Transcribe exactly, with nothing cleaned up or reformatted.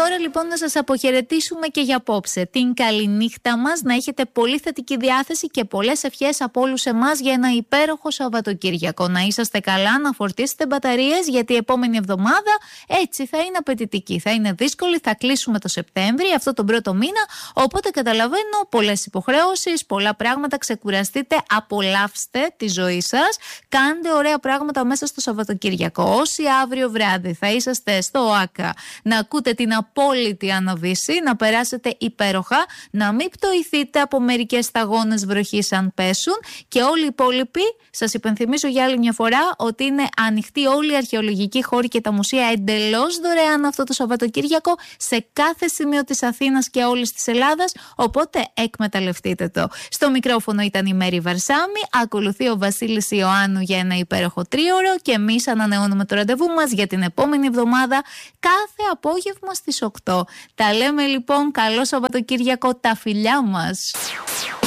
ώρα λοιπόν να σας αποχαιρετήσουμε και για απόψε. Την καληνύχτα μας, να έχετε πολύ θετική διάθεση και πολλές ευχές από όλους εμάς για ένα υπέροχο Σαββατοκύριακο. Να είσαστε καλά, να φορτίσετε μπαταρίες, γιατί η επόμενη εβδομάδα έτσι θα είναι απαιτητική. Θα είναι δύσκολη, θα κλείσουμε το Σεπτέμβρη, αυτό τον πρώτο μήνα. Οπότε καταλαβαίνω, πολλές υποχρεώσεις, πολλά πράγματα. Ξεκουραστείτε, απολαύστε τη ζωή σας. Κάντε ωραία πράγματα μέσα στο Σαββατοκύριακο. Όσοι αύριο βράδυ θα είσαστε στο ΟΑΚΑ να ακούτε την απόλυτη αναβίση, να περάσετε υπέροχα, να μην πτωηθείτε από μερικές σταγόνες βροχής αν πέσουν, και όλοι οι υπόλοιποι, σας υπενθυμίζω για άλλη μια φορά ότι είναι ανοιχτοί όλοι οι αρχαιολογικοί χώροι και τα μουσεία εντελώς δωρεάν αυτό το Σαββατοκύριακο σε κάθε σημείο της Αθήνας και όλης της Ελλάδας, οπότε εκμεταλλευτείτε το. Στο μικρόφωνο ήταν η Μέρη Βαρσάμι, ακολουθεί ο Βασίλης Ιωάννου για ένα υπέροχο τρίωρο και εμείς ανανεώνουμε το ραντεβού μας για την επόμενη εβδομάδα κάθε απόγευμα στις οκτώ. Τα λέμε λοιπόν, καλό Σαββατοκύριακο, τα φιλιά μας.